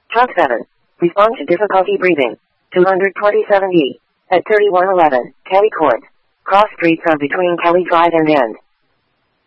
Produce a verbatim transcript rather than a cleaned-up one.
Truck seven. Respond to difficulty breathing. two twenty-seven E. At thirty-one eleven, Kelly Court. Cross streets are between Kelly Drive and End.